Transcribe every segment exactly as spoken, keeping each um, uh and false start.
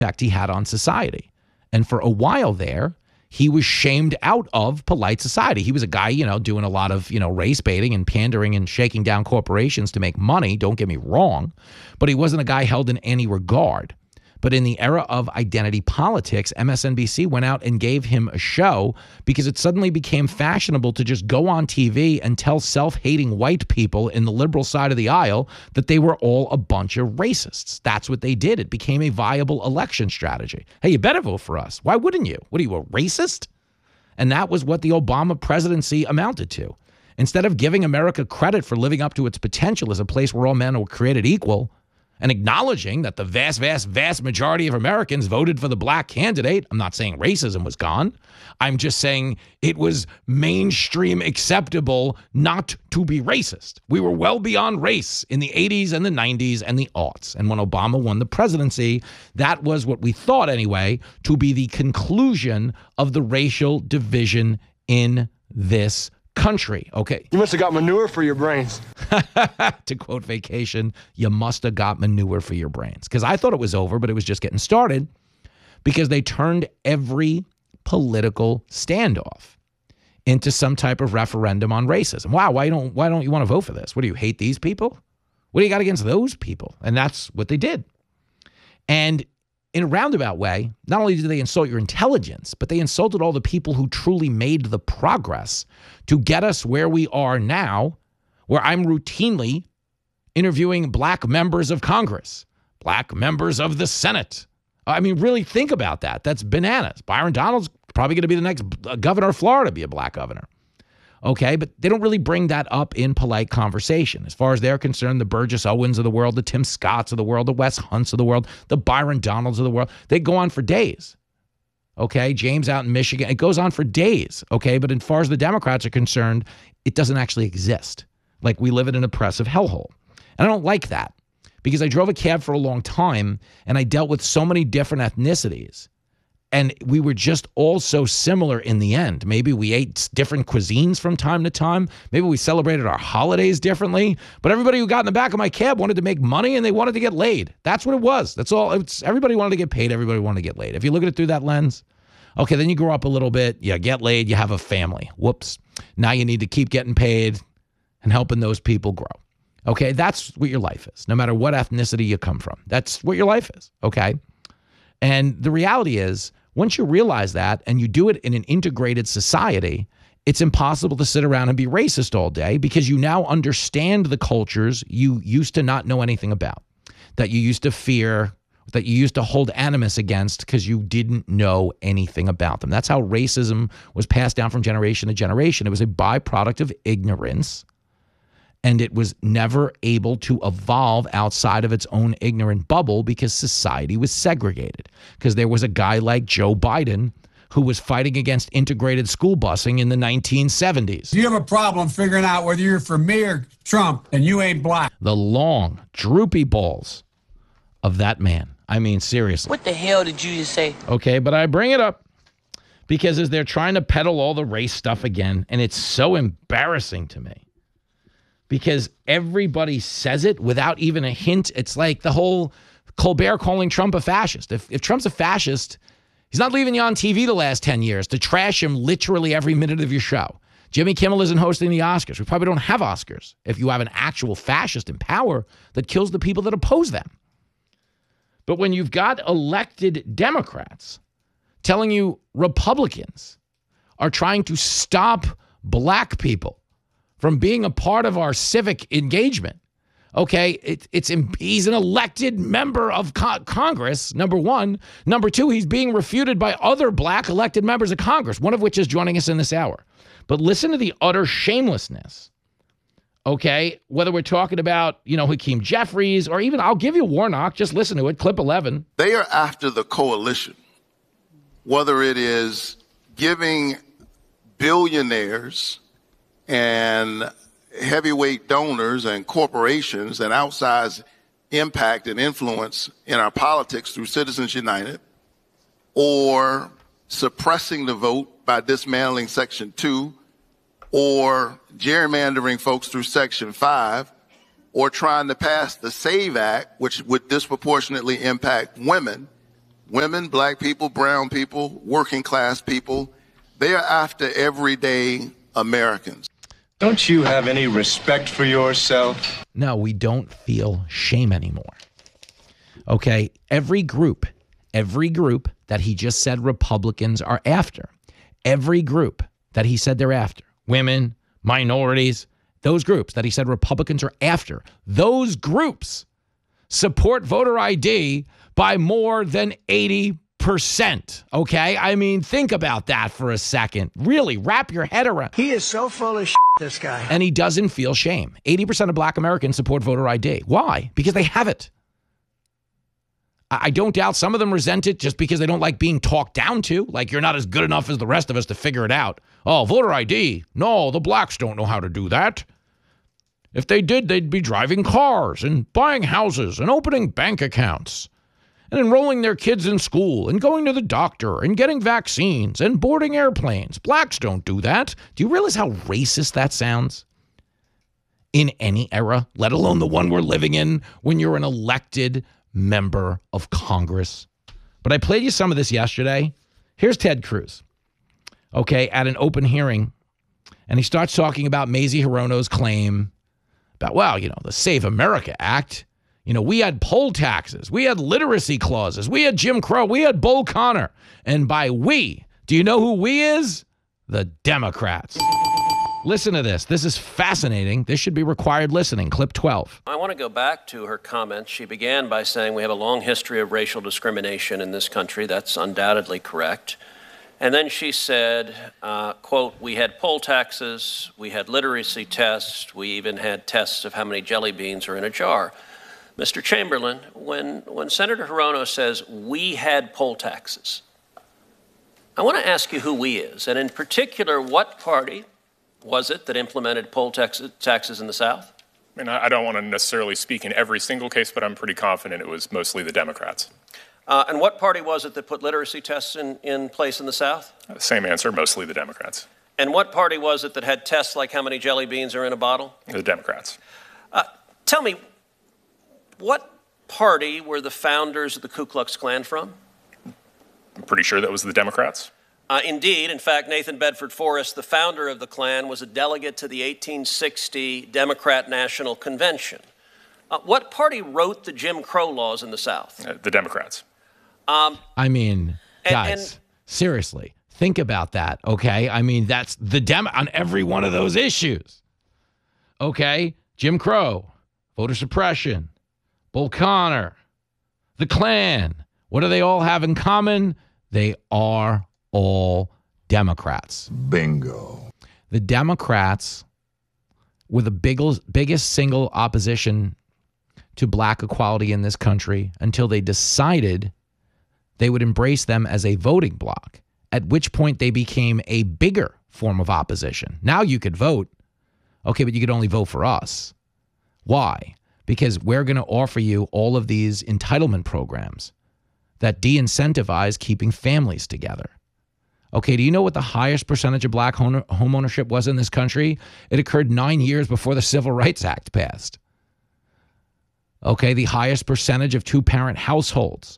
effect he had on society. And for a while there, he was shamed out of polite society. He was a guy, you know, doing a lot of, you know, race baiting and pandering and shaking down corporations to make money. Don't get me wrong. But he wasn't a guy held in any regard. But in the era of identity politics, M S N B C went out and gave him a show because it suddenly became fashionable to just go on T V and tell self-hating white people in the liberal side of the aisle that they were all a bunch of racists. That's what they did. It became a viable election strategy. Hey, you better vote for us. Why wouldn't you? What are you, a racist? And that was what the Obama presidency amounted to. Instead of giving America credit for living up to its potential as a place where all men were created equal, and acknowledging that the vast, vast, vast majority of Americans voted for the black candidate. I'm not saying racism was gone. I'm just saying it was mainstream acceptable not to be racist. We were well beyond race in the eighties and the nineties and the aughts. And when Obama won the presidency, that was what we thought anyway, to be the conclusion of the racial division in this country. Okay. You must have got manure for your brains. To quote Vacation, you must have got manure for your brains. Because I thought it was over, but it was just getting started because they turned every political standoff into some type of referendum on racism. Wow, why don't why don't you want to vote for this? What do you hate these people? What do you got against those people? And that's what they did. And in a roundabout way, not only did they insult your intelligence, but they insulted all the people who truly made the progress to get us where we are now, where I'm routinely interviewing black members of Congress, black members of the Senate. I mean, really think about that. That's bananas. Byron Donalds probably going to be the next governor of Florida, be a black governor. Okay, but they don't really bring that up in polite conversation. As far as they're concerned, the Burgess Owens of the world, the Tim Scotts of the world, the Wes Hunts of the world, the Byron Donalds of the world, they go on for days. Okay, James out in Michigan, it goes on for days. Okay, but as far as the Democrats are concerned, it doesn't actually exist. Like we live in an oppressive hellhole. And I don't like that because I drove a cab for a long time and I dealt with so many different ethnicities. And we were just all so similar in the end. Maybe we ate different cuisines from time to time. Maybe we celebrated our holidays differently. But everybody who got in the back of my cab wanted to make money and they wanted to get laid. That's what it was. That's all. It's, everybody wanted to get paid. Everybody wanted to get laid. If you look at it through that lens, okay, then you grow up a little bit. You get laid. You have a family. Whoops. Now you need to keep getting paid and helping those people grow. Okay, that's what your life is, no matter what ethnicity you come from. That's what your life is, okay? And the reality is, once you realize that and you do it in an integrated society, it's impossible to sit around and be racist all day because you now understand the cultures you used to not know anything about, that you used to fear, that you used to hold animus against because you didn't know anything about them. That's how racism was passed down from generation to generation. It was a byproduct of ignorance, and it was never able to evolve outside of its own ignorant bubble because society was segregated. Because there was a guy like Joe Biden who was fighting against integrated school busing in the nineteen seventies. You have a problem figuring out whether you're for me or Trump and you ain't black. The long, droopy balls of that man. I mean, seriously. What the hell did you just say? Okay, but I bring it up because as they're trying to peddle all the race stuff again, and it's so embarrassing to me. Because everybody says it without even a hint. It's like the whole Colbert calling Trump a fascist. If, if Trump's a fascist, he's not leaving you on T V the last ten years to trash him literally every minute of your show. Jimmy Kimmel isn't hosting the Oscars. We probably don't have Oscars if you have an actual fascist in power that kills the people that oppose them. But when you've got elected Democrats telling you Republicans are trying to stop black people from being a part of our civic engagement. Okay, it, it's he's an elected member of co- Congress, number one. Number two, he's being refuted by other black elected members of Congress, one of which is joining us in this hour. But listen to the utter shamelessness, okay? Whether we're talking about, you know, Hakeem Jeffries or even, I'll give you Warnock, just listen to it, clip eleven. They are after the coalition, whether it is giving billionaires and heavyweight donors and corporations and outsized impact and influence in our politics through Citizens United, or suppressing the vote by dismantling Section two, or gerrymandering folks through Section five, or trying to pass the SAVE Act, which would disproportionately impact women, women, black people, brown people, working class people. They are after everyday Americans. Don't you have any respect for yourself? No, we don't feel shame anymore. Okay, every group, every group that he just said Republicans are after, every group that he said they're after, women, minorities, those groups that he said Republicans are after, those groups support voter I D by more than eighty percent. Okay? I mean, think about that for a second. Really, wrap your head around. He is so full of shit, this guy. And he doesn't feel shame. eighty percent of black Americans support voter I D. Why? Because they have it. I don't doubt some of them resent it just because they don't like being talked down to. Like, you're not as good enough as the rest of us to figure it out. Oh, voter I D. No, the blacks don't know how to do that. If they did, they'd be driving cars and buying houses and opening bank accounts and enrolling their kids in school and going to the doctor and getting vaccines and boarding airplanes. Blacks don't do that. Do you realize how racist that sounds? In any era, let alone the one we're living in when you're an elected member of Congress. But I played you some of this yesterday. Here's Ted Cruz, okay, at an open hearing, and he starts talking about Mazie Hirono's claim about, well, you know, the Save America Act. You know, we had poll taxes. We had literacy clauses. We had Jim Crow. We had Bull Connor. And by we, do you know who we is? The Democrats. Listen to this. This is fascinating. This should be required listening. Clip twelve. I want to go back to her comments. She began by saying we have a long history of racial discrimination in this country. That's undoubtedly correct. And then she said, uh, quote, we had poll taxes, we had literacy tests, we even had tests of how many jelly beans are in a jar. Mister Chamberlain, when, when Senator Hirono says we had poll taxes, I want to ask you who we is, and in particular, what party was it that implemented poll tax, taxes in the South? I mean, I don't want to necessarily speak in every single case, but I'm pretty confident it was mostly the Democrats. Uh, and what party was it that put literacy tests in, in place in the South? Uh, same answer, mostly the Democrats. And what party was it that had tests like how many jelly beans are in a bottle? The Democrats. Uh, tell me, what party were the founders of the Ku Klux Klan from? I'm pretty sure that was the Democrats. Uh, indeed. In fact, Nathan Bedford Forrest, the founder of the Klan, was a delegate to the eighteen sixty Democrat National Convention. Uh, what party wrote the Jim Crow laws in the South? Uh, the Democrats. Um, I mean, and, guys, and, seriously, think about that, okay? I mean, that's the Dem on every one of those issues, okay? Jim Crow, voter suppression, Bull Connor, the Klan. What do they all have in common? They are all Democrats. Bingo. The Democrats were the biggest, biggest single opposition to black equality in this country until they decided they would embrace them as a voting bloc, at which point they became a bigger form of opposition. Now you could vote, okay, but you could only vote for us. Why? Because we're going to offer you all of these entitlement programs that de-incentivize keeping families together. Okay, do you know what the highest percentage of black home ownership was in this country? It occurred nine years before the Civil Rights Act passed. Okay, the highest percentage of two-parent households.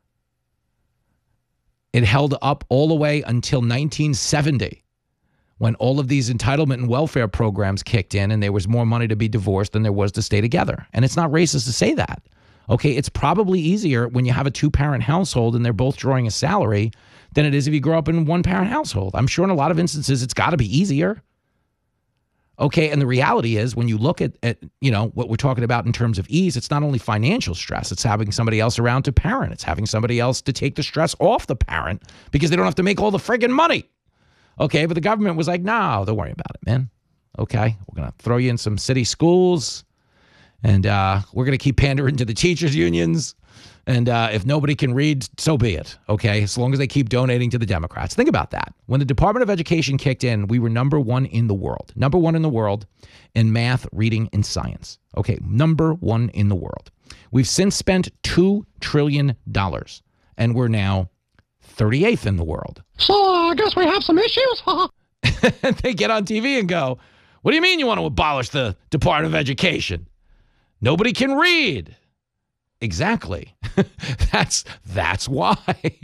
It held up all the way until nineteen seventy, when all of these entitlement and welfare programs kicked in and there was more money to be divorced than there was to stay together. And it's not racist to say that. Okay, it's probably easier when you have a two-parent household and they're both drawing a salary than it is if you grow up in a one-parent household. I'm sure in a lot of instances it's got to be easier. Okay, and the reality is when you look at, at, you know, what we're talking about in terms of ease, it's not only financial stress, it's having somebody else around to parent. It's having somebody else to take the stress off the parent because they don't have to make all the friggin' money. Okay, but the government was like, no, don't worry about it, man. Okay, we're going to throw you in some city schools, and uh, we're going to keep pandering to the teachers' unions. And uh, if nobody can read, so be it, okay, as long as they keep donating to the Democrats. Think about that. When the Department of Education kicked in, we were number one in the world. Number one in the world in math, reading, and science. Okay, number one in the world. We've since spent two trillion dollars, and we're now thirty-eighth in the world. So uh, I guess we have some issues? They get on T V and go, what do you mean you want to abolish the Department of Education? Nobody can read. Exactly. that's that's why.